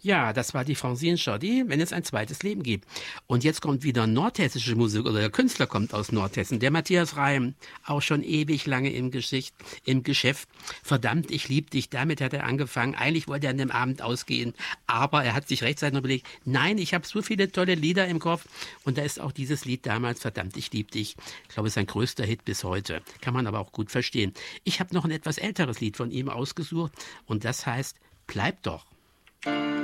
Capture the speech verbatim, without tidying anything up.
Ja, das war die Francine Shorty, wenn es ein zweites Leben gibt. Und jetzt kommt wieder nordhessische Musik, oder der Künstler kommt aus Nordhessen, der Matthias Reim, auch schon ewig lange im, Geschicht, im Geschäft. Verdammt, ich lieb dich, damit hat er angefangen. Eigentlich wollte er an dem Abend ausgehen, aber er hat sich rechtzeitig noch überlegt, nein, ich habe so viele tolle Lieder im Kopf. Und da ist auch dieses Lied damals, Verdammt, ich lieb dich. Ich glaube, es ist sein größter Hit bis heute. Kann man aber auch gut verstehen. Ich habe noch ein etwas älteres Lied von ihm ausgesucht und das heißt, Bleib doch.